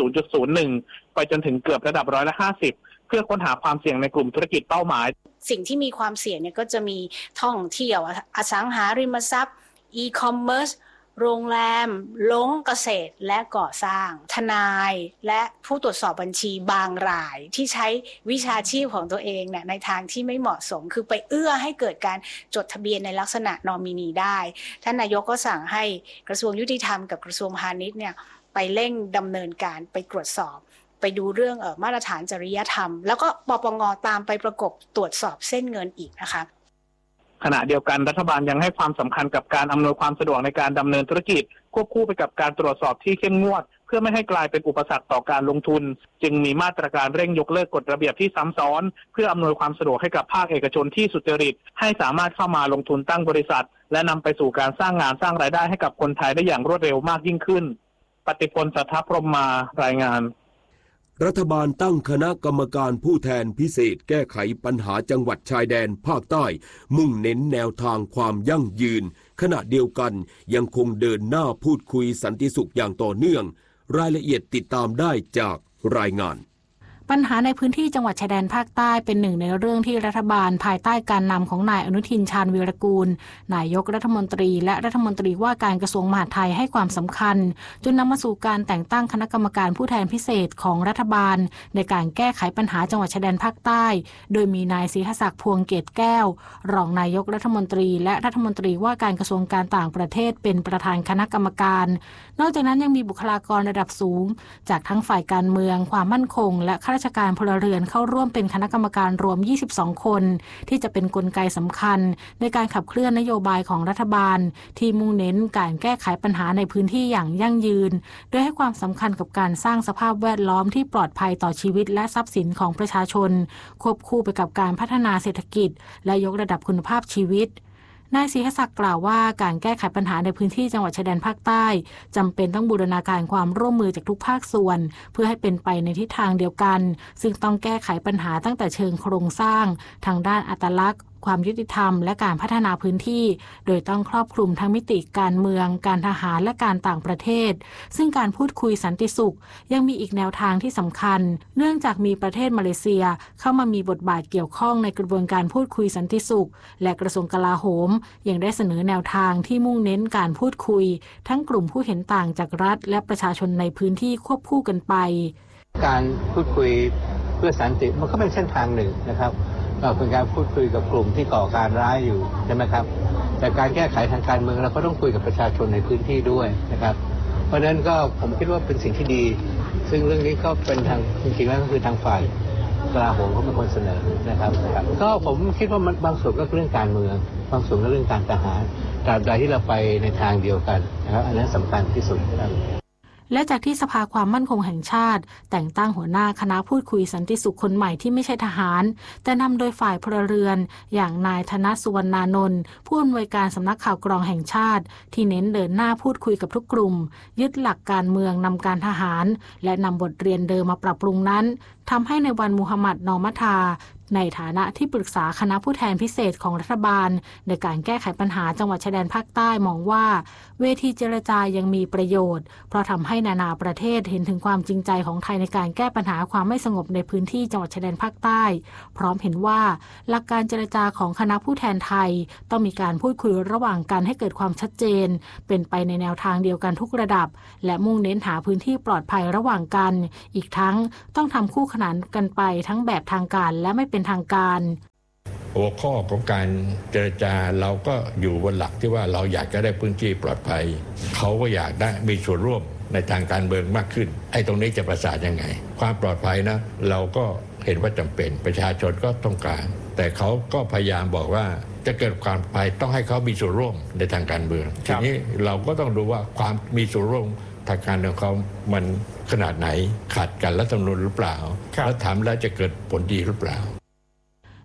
0.01%ไปจนถึงเกือบระดับ50%เพื่อค้นหาความเสี่ยงในกลุ่มธุรกิจเป้าหมายสิ่งที่มีความเสี่ยงเนี่ยก็จะมีท่องเที่ยวอสังหาริมทรัพย์อีคอมเมิร์ซโรงแรมลงเกษตรและก่อสร้างทนายและผู้ตรวจสอบบัญชีบางรายที่ใช้วิชาชีพของตัวเองเนี่ยในทางที่ไม่เหมาะสมคือไปเอื้อให้เกิดการจดทะเบียนในลักษณะนอมินีได้ท่านนายกก็สั่งให้กระทรวงยุติธรรมกับกระทรวงพาณิชย์เนี่ยไปเร่งดำเนินการไปตรวจสอบไปดูเรื่องมาตรฐานจริยธรรมแล้วก็ปปง.ตามไปประกบตรวจสอบเส้นเงินอีกนะคะขณะเดียวกันรัฐบาลยังให้ความสำคัญกับการอำนวยความสะดวกในการดำเนินธุรกิจควบคู่ไปกับการตรวจสอบที่เข้มงวดเพื่อไม่ให้กลายเป็นอุปสรรคต่อการลงทุนจึงมีมาตรการเร่งยกเลิกกฎระเบียบที่ซ้ำซ้อนเพื่ออำนวยความสะดวกให้กับภาคเอกชนที่สุจริตให้สามารถเข้ามาลงทุนตั้งบริษัทและนำไปสู่การสร้างงานสร้างรายได้ให้กับคนไทยได้อย่างรวดเร็วมากยิ่งขึ้นปฏิพล สัทธพรหมมารายงานรัฐบาลตั้งคณะกรรมการผู้แทนพิเศษแก้ไขปัญหาจังหวัดชายแดนภาคใต้มุ่งเน้นแนวทางความยั่งยืนขณะเดียวกันยังคงเดินหน้าพูดคุยสันติสุขอย่างต่อเนื่องรายละเอียดติดตามได้จากรายงานปัญหาในพื้นที่จังหวัดชายแดนภาคใต้เป็นหนึ่งในเรื่องที่รัฐบาลภายใต้การนำของนายอนุทินชาญวีรกูลนายกรัฐมนตรีและรัฐมนตรีว่าการกระทรวงมหาดไทยให้ความสำคัญจนนำมาสู่การแต่งตั้งคณะกรรมการผู้แทนพิเศษของรัฐบาลในการแก้ไขปัญหาจังหวัดชายแดนภาคใต้โดยมีนายศรีหศักดิ์พวงเกตแก้วรองนายกรัฐมนตรีและรัฐมนตรีว่าการกระทรวงการต่างประเทศเป็นประธานคณะกรรมการนอกจากนั้นยังมีบุคลากรระดับสูงจากทั้งฝ่ายการเมืองความมั่นคงและข้าราชการพลเรือนเข้าร่วมเป็นคณะกรรมการรวม22คนที่จะเป็นกลไกสำคัญในการขับเคลื่อนนโยบายของรัฐบาลที่มุ่งเน้นการแก้ไขปัญหาในพื้นที่อย่างยั่งยืนโดยให้ความสำคัญกับการสร้างสภาพแวดล้อมที่ปลอดภัยต่อชีวิตและทรัพย์สินของประชาชนควบคู่ไปกับการพัฒนาเศรษฐกิจและยกระดับคุณภาพชีวิตนายศรีหศักดิ์กล่าวว่าการแก้ไขปัญหาในพื้นที่จังหวัดชายแดนภาคใต้จำเป็นต้องบูรณาการความร่วมมือจากทุกภาคส่วนเพื่อให้เป็นไปในทิศทางเดียวกันซึ่งต้องแก้ไขปัญหาตั้งแต่เชิงโครงสร้างทางด้านอัตลักษณ์ความยุติธรรมและการพัฒนาพื้นที่โดยต้องครอบคลุมทั้งมิติการเมืองการทหารและการต่างประเทศซึ่งการพูดคุยสันติสุขยังมีอีกแนวทางที่สำคัญเนื่องจากมีประเทศมาเลเซียเข้ามามีบทบาทเกี่ยวข้องในกระบวนการพูดคุยสันติสุขและกระทรวงกลาโหมยังได้เสนอแนวทางที่มุ่งเน้นการพูดคุยทั้งกลุ่มผู้เห็นต่างจากรัฐและประชาชนในพื้นที่ควบคู่กันไปการพูดคุยเพื่อสันติมันก็เป็นเส้นทางหนึ่งนะครับเราเป็นการพูดคุยกับกลุ่มที่ก่อการร้ายอยู่ใช่ไหมครับแต่การแก้ไขทางการเมืองเราก็ต้องคุยกับประชาชนในพื้นที่ด้วยนะครับเพราะฉะนั้นก็ผมคิดว่าเป็นสิ่งที่ดีซึ่งเรื่องนี้ก็เป็นทางจริงๆแล้วก็คือทางฝ่ายกลาโหมเขาเป็นคนเสนอนะครับก็ผมคิดว่ามันบางส่วนก็เรื่องการเมืองบางส่วนก็เรื่องการทหารตราบใดที่เราไปในทางเดียวกันนะครับอันนั้นสำคัญที่สุดครับและจากที่สภาความมั่นคงแห่งชาติแต่งตั้งหัวหน้าคณะพูดคุยสันติสุขคนใหม่ที่ไม่ใช่ทหารแต่นำโดยฝ่ายพลเรือนอย่างนายธนสุวรรณานนท์ผู้อำนวยการสำนักข่าวกรองแห่งชาติที่เน้นเดินหน้าพูดคุยกับทุกกลุ่มยึดหลักการเมืองนำการทหารและนำบทเรียนเดิมมาปรับปรุงนั้นทำให้ในวันมูฮัมหมัดนอมัทาในฐานะที่ปรึกษาคณะผู้แทนพิเศษของรัฐบาลในการแก้ไขปัญหาจังหวัดชายแดนภาคใต้มองว่าเวทีเจรจายังมีประโยชน์เพราะทำให้นานาประเทศเห็นถึงความจริงใจของไทยในการแก้ปัญหาความไม่สงบในพื้นที่จังหวัดชายแดนภาคใต้พร้อมเห็นว่าหลักการเจรจาของคณะผู้แทนไทยต้องมีการพูดคุยระหว่างกันให้เกิดความชัดเจนเป็นไปในแนวทางเดียวกันทุกระดับและมุ่งเน้นหาพื้นที่ปลอดภัยระหว่างกันอีกทั้งต้องทำคู่ขนานกันไปทั้งแบบทางการและไม่เป็นทางการหัวข้อของการเจรจาเราก็อยู่บนหลักที่ว่าเราอยากจะได้พื้นที่ปลอดภัยเขาก็อยากได้มีส่วนร่วมในทางการเมืองมากขึ้นไอ้ตรงนี้จะประสานยังไงความปลอดภัยนะเราก็เห็นว่าจำเป็นประชาชนก็ต้องการแต่เขาก็พยายามบอกว่าจะเกิดความปลอดภัยต้องให้เขามีส่วนร่วมในทางการเมืองทีนี้เราก็ต้องดูว่าความมีส่วนร่วมทางการเมืองเขามันขนาดไหนขัดกันรัฐธรรมนูญหรือเปล่าแล้วทำแล้วจะเกิดผลดีหรือเปล่า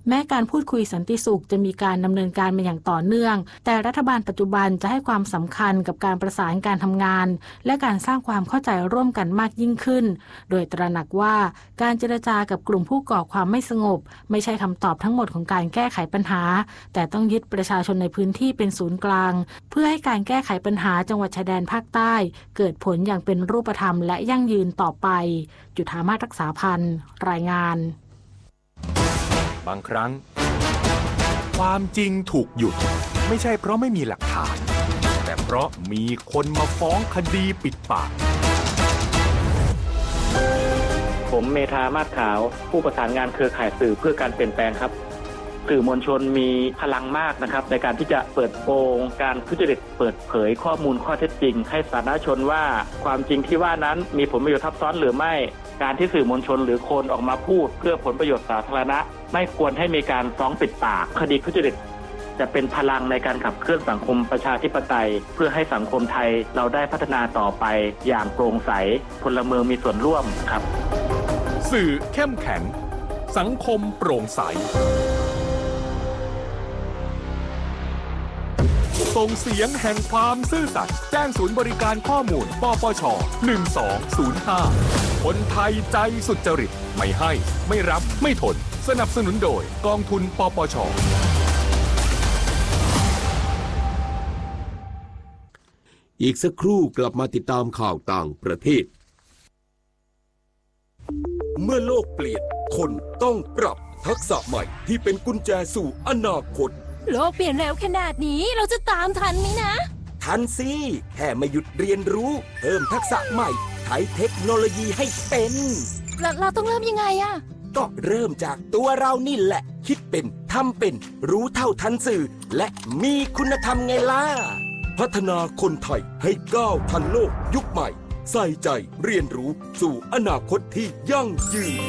แม้การพูดคุยสันติสุขจะมีการดำเนินการมาอย่างต่อเนื่องแต่รัฐบาลปัจจุบันจะให้ความสำคัญกับการประสานการทำงานและการสร้างความเข้าใจร่วมกันมากยิ่งขึ้นโดยตระหนักว่าการเจรจากับกลุ่มผู้ก่อความไม่สงบไม่ใช่คำตอบทั้งหมดของการแก้ไขปัญหาแต่ต้องยึดประชาชนในพื้นที่เป็นศูนย์กลางเพื่อให้การแก้ไขปัญหาจังหวัดชายแดนภาคใต้เกิดผลอย่างเป็นรูปธรรมและยั่งยืนต่อไปจุฑามาศรักษาพันธ์รายงานบางครั้งความจริงถูกหยุดไม่ใช่เพราะไม่มีหลักฐานแต่เพราะมีคนมาฟ้องคดีปิดปากผมเมธามาศขาวผู้ประสานงานเครือข่ายสื่อเพื่อการเปลี่ยนแปลงครับสื่อมวลชนมีพลังมากนะครับในการที่จะเปิดโปงการทุจริตเปิดเผยข้อมูลข้อเท็จจริงให้สาธารณชนว่าความจริงที่ว่านั้นมีผลประโยชน์ทับซ้อนหรือไม่การที่สื่อมวลชนหรือคนออกมาพูดเพื่อผลประโยชน์สาธารณะไม่ควรให้มีการฟ้องปิดปากคดีทุจริตจะเป็นพลังในการขับเคลื่อนสังคมประชาธิปไตยเพื่อให้สังคมไทยเราได้พัฒนาต่อไปอย่างโปร่งใสพลเมืองมีส่วนร่วมครับสื่อเข้มแข็งสังคมโปร่งใสส่งเสียงแห่งความซื่อสัตย์แจ้งศูนย์บริการข้อมูลปปช1205คนไทยใจสุจริตไม่ให้ไม่รับไม่ทนสนับสนุนโดยกองทุนปปชอีกสักครู่กลับมาติดตามข่าวต่างประเทศเมื่อโลกเปลี่ยนคนต้องปรับทักษะใหม่ที่เป็นกุญแจสู่อนาคตโลกเปลี่ยนเร็วขนาดนี้เราจะตามทันไหมนะทันสิแค่ไม่หยุดเรียนรู้เพิ่มทักษะใหม่ใช้เทคโนโลยีให้เป็นเราต้องเริ่มยังไงอะก็เริ่มจากตัวเรานี่แหละคิดเป็นทำเป็นรู้เท่าทันสื่อและมีคุณธรรมไงล่ะพัฒนาคนไทยให้ก้าวทันโลกยุคใหม่ใส่ใจเรียนรู้สู่อนาคตที่ยั่งยืน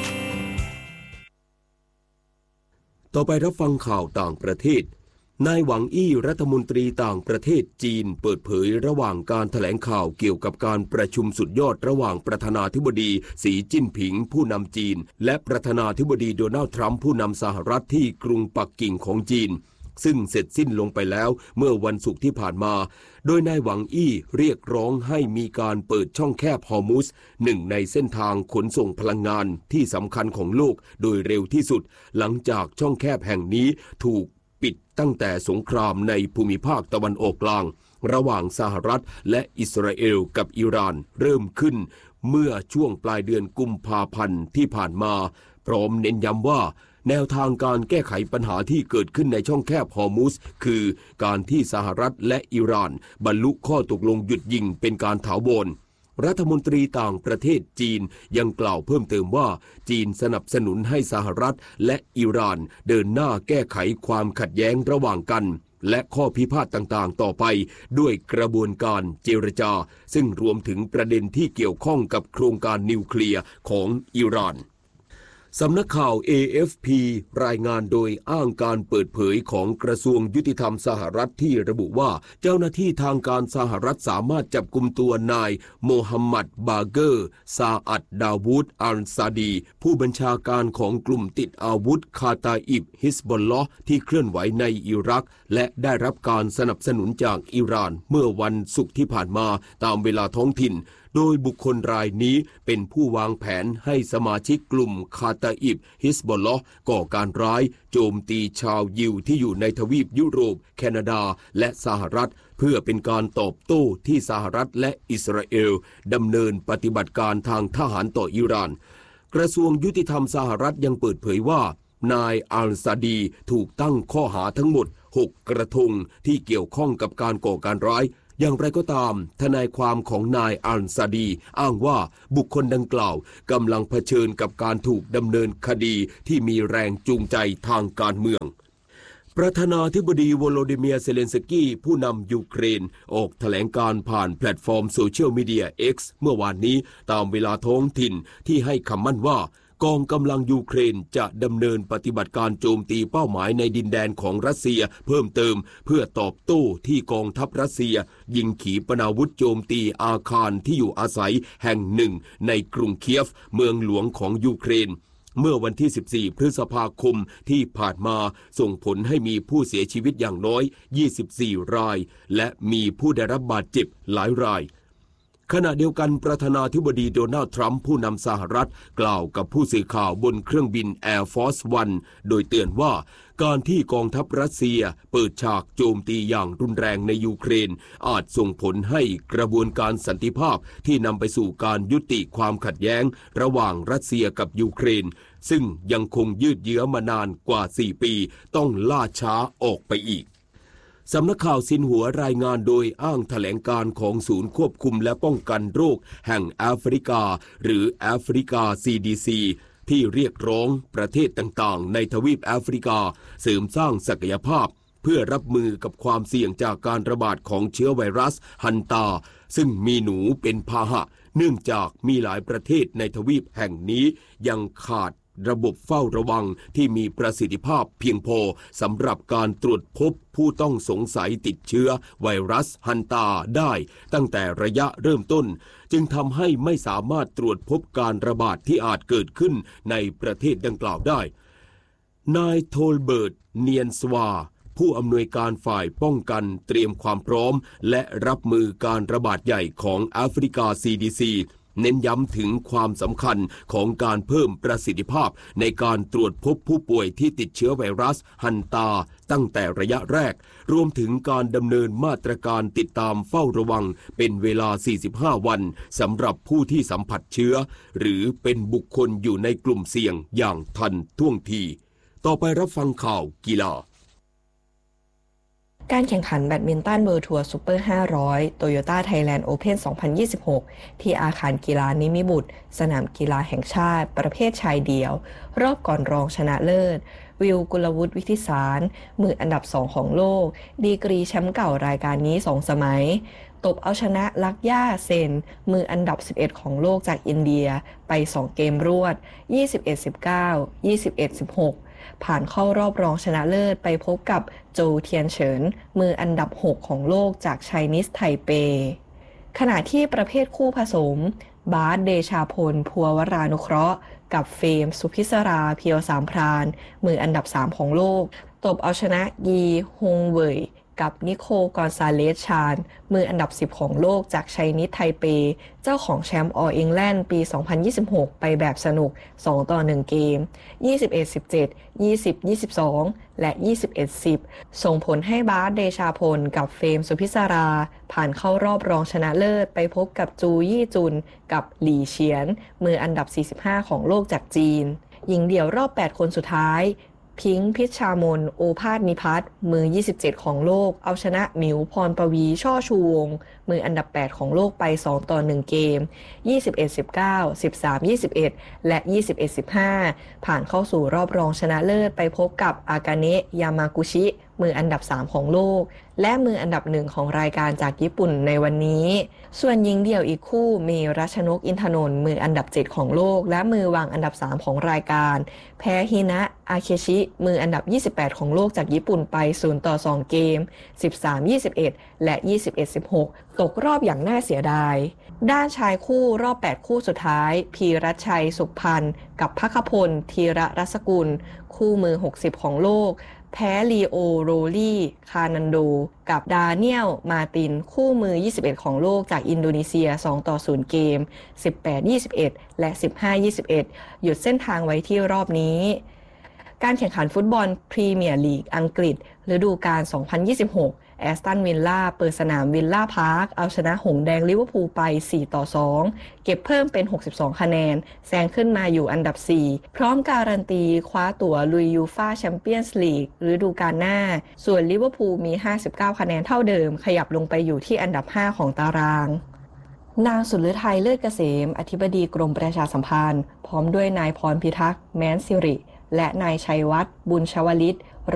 ต่อไปรับฟังข่าวต่างประเทศนายหวังอี้รัฐมนตรีต่างประเทศจีนเปิดเผยระหว่างการแถลงข่าวเกี่ยวกับการประชุมสุดยอดระหว่างประธานาธิบดีสีจิ้นผิงผู้นำจีนและประธานาธิบดีโดนัลด์ทรัมป์ผู้นำสหรัฐที่กรุงปักกิ่งของจีนซึ่งเสร็จสิ้นลงไปแล้วเมื่อวันศุกร์ที่ผ่านมาโดยนายหวังอี้เรียกร้องให้มีการเปิดช่องแคบฮอร์มุซหนึ่งในเส้นทางขนส่งพลังงานที่สำคัญของโลกโดยเร็วที่สุดหลังจากช่องแคบแห่งนี้ถูกปิดตั้งแต่สงครามในภูมิภาคตะวันออกกลางระหว่างสหรัฐและอิสราเอลกับอิหร่านเริ่มขึ้นเมื่อช่วงปลายเดือนกุมภาพันธ์ที่ผ่านมาพร้อมเน้นย้ำว่าแนวทางการแก้ไขปัญหาที่เกิดขึ้นในช่องแคบฮอร์มุซคือการที่สหรัฐและอิหร่านบรรลุข้อตกลงหยุดยิงเป็นการถาวรรัฐมนตรีต่างประเทศจีนยังกล่าวเพิ่มเติมว่าจีนสนับสนุนให้สหรัฐและอิหร่านเดินหน้าแก้ไขความขัดแย้งระหว่างกันและข้อพิพาทต่างๆต่อไปด้วยกระบวนการเจรจาซึ่งรวมถึงประเด็นที่เกี่ยวข้องกับโครงการนิวเคลียร์ของอิหร่านสำนักข่าว AFP รายงานโดยอ้างการเปิดเผยของกระทรวงยุติธรรมสหรัฐที่ระบุว่าเจ้าหน้าที่ทางการสหรัฐสามารถจับกุมตัวนายโมฮัมหมัดบาเกอร์ซาอัดดาวูดอัลซาดีผู้บัญชาการของกลุ่มติดอาวุธคาตาอิบฮิซบอลลอฮ์ที่เคลื่อนไหวในอิรักและได้รับการสนับสนุนจากอิหร่านเมื่อวันศุกร์ที่ผ่านมาตามเวลาท้องถิ่นโดยบุคคลรายนี้เป็นผู้วางแผนให้สมาชิกกลุ่มคาตาอิบฮิซบอลลอฮ์ก่อการร้ายโจมตีชาวยิวที่อยู่ในทวีปยุโรปแคนาดาและสหรัฐเพื่อเป็นการตอบโต้ที่สหรัฐและอิสราเอลดำเนินปฏิบัติการทางทหารต่ออิหร่านกระทรวงยุติธรรมสหรัฐยังเปิดเผยว่านายอัลซาดีถูกตั้งข้อหาทั้งหมด6กระทงที่เกี่ยวข้องกับการก่อการร้ายอย่างไรก็ตามทนายความของนายอัลซาดีอ้างว่าบุคคลดังกล่าวกำลังเผชิญกับการถูกดำเนินคดีที่มีแรงจูงใจทางการเมืองประธานาธิบดีโวโลดิเมียร์เซเลนสกี้ผู้นำยูเครนออกแถลงการผ่านแพลตฟอร์มโซเชียลมีเดีย X เมื่อวานนี้ตามเวลาท้องถิ่นที่ให้คำมั่นว่ากองกำลังยูเครนจะดำเนินปฏิบัติการโจมตีเป้าหมายในดินแดนของรัสเซียเพิ่มเติมเพื่อตอบโต้ที่กองทัพรัสเซียยิงขีปนาวุธโจมตีอาคารที่อยู่อาศัยแห่งหนึ่งในกรุงเคียฟเมืองหลวงของยูเครนเมื่อวันที่ 14 พฤษภาคมที่ผ่านมาส่งผลให้มีผู้เสียชีวิตอย่างน้อย 24 รายและมีผู้ได้รับบาดเจ็บหลายรายขณะเดียวกันประธานาธิบดีโดนัลด์ทรัมป์ผู้นำสหรัฐกล่าวกับผู้สื่อข่าวบนเครื่องบิน Air Force One โดยเตือนว่าการที่กองทัพรัสเซียเปิดฉากโจมตีอย่างรุนแรงในยูเครนอาจส่งผลให้กระบวนการสันติภาพที่นำไปสู่การยุติความขัดแย้งระหว่างรัสเซียกับยูเครนซึ่งยังคงยืดเยื้อมานานกว่า 4 ปีต้องล่าช้าออกไปอีกสำนักข่าวซินหัวรายงานโดยอ้างแถลงการของศูนย์ควบคุมและป้องกันโรคแห่งแอฟริกาหรือแอฟริกา CDC ที่เรียกร้องประเทศต่างๆในทวีปแอฟริกาเสริมสร้างศักยภาพเพื่อรับมือกับความเสี่ยงจากการระบาดของเชื้อไวรัสฮันตาซึ่งมีหนูเป็นพาหะเนื่องจากมีหลายประเทศในทวีปแห่งนี้ยังขาดระบบเฝ้าระวังที่มีประสิทธิภาพเพียงพอสำหรับการตรวจพบผู้ต้องสงสัยติดเชื้อไวรัสฮันตาได้ตั้งแต่ระยะเริ่มต้นจึงทำให้ไม่สามารถตรวจพบการระบาดที่อาจเกิดขึ้นในประเทศดังกล่าวได้นายโทลเบิร์ตเนียนสวาผู้อำนวยการฝ่ายป้องกันเตรียมความพร้อมและรับมือการระบาดใหญ่ของแอฟริกา CDCเน้นย้ำถึงความสำคัญของการเพิ่มประสิทธิภาพในการตรวจพบผู้ป่วยที่ติดเชื้อไวรัสฮันตาตั้งแต่ระยะแรกรวมถึงการดำเนินมาตรการติดตามเฝ้าระวังเป็นเวลา 45 วันสำหรับผู้ที่สัมผัสเชื้อหรือเป็นบุคคลอยู่ในกลุ่มเสี่ยงอย่างทันท่วงทีต่อไปรับฟังข่าวกีฬาการแข่งขันแบดมินตันเวิลด์ทัวร์ซูเปอร์500 Toyota Thailand Open 2026 ที่อาคารกีฬานิมิบุตรสนามกีฬาแห่งชาติประเภทชายเดี่ยวรอบก่อนรองชนะเลิศวิลกุลวุฒิวิทิสารมืออันดับ2ของโลกดีกรีแชมป์เก่ารายการนี้2 สมัยตบเอาชนะลักย่าเซนมืออันดับ11ของโลกจากอินเดียไป2 เกมรวด 21-19 21-16ผ่านเข้ารอบรองชนะเลิศไปพบกับโจเทียนเฉินมืออันดับ6ของโลกจากไชนีสไทเปขณะที่ประเภทคู่ผสมบาสเดชาพลภัววรานุเคราะห์กับเฟมสุพิศราเพียวสามพรานมืออันดับ3ของโลกตบเอาชนะยีฮงเว่ยกับนิโคล กอนซาเลสชานมืออันดับ10ของโลกจากไชนีสไทเปเจ้าของแชมป์ออลอิงแลนด์ปี 2026 ไปแบบสนุก 2-1 เกม 21-17 20-22 และ 21-10 ส่งผลให้บาสเดชาพลกับเฟมสุพิศราผ่านเข้ารอบรองชนะเลิศไปพบกับจูยี่จุนกับหลี่เฉียนมืออันดับ45ของโลกจากจีนหญิงเดี่ยวรอบ8คนสุดท้ายพิงค์พิชชามนโอภาสนิพัฒน์มือ27ของโลกเอาชนะหมิวพรปวีช่อชูวงศ์มืออันดับ8ของโลกไป2-1 เกม 21-19 13-21 และ 21-15 ผ่านเข้าสู่รอบรองชนะเลิศไปพบกับอากาเนะยามากุชิมืออันดับ3ของโลกและมืออันดับ1ของรายการจากญี่ปุ่นในวันนี้ส่วนหญิงเดี่ยวอีกคู่เมรัชนกอินทนนท์มืออันดับ7ของโลกและมือวางอันดับ3ของรายการแพ้ฮินะอาเคชิมืออันดับ28ของโลกจากญี่ปุ่นไป0-2 เกม 13-21 และ 21-16 ตกรอบอย่างน่าเสียดายด้านชายคู่รอบ8คู่สุดท้ายพีรัชชัยสุขพันธ์กับภคพลธีระรัศกุลคู่มือ60ของโลกแพ้ลีโอโรลี่คานันโดกับดาเนียลมาตินคู่มือ21ของโลกจากอินโดนีเซีย2-0 เกม 18-21 และ 15-21 หยุดเส้นทางไว้ที่รอบนี้การแข่งขันฟุตบอลพรีเมียร์ลีกอังกฤษฤดูกาล 2026แอสตันวิลล่าเปิดสนามวิลล่าพาร์คเอาชนะหงส์แดงลิเวอร์พูลไป4-2เก็บเพิ่มเป็น62คะแนนแซงขึ้นมาอยู่อันดับ4พร้อมการันตีคว้าตั๋วลุยยูฟ่าแชมเปี้ยนส์ลีกฤดูกาลหน้าส่วนลิเวอร์พูลมี59คะแนนเท่าเดิมขยับลงไปอยู่ที่อันดับ5ของตารางนางสุฤทัยเลิศเกษมอธิบดีกรมประชาสัมพันธ์พร้อมด้วยนายพรพิทักษ์แม้นสิริและนายชัยวัฒน์บุญชวลิต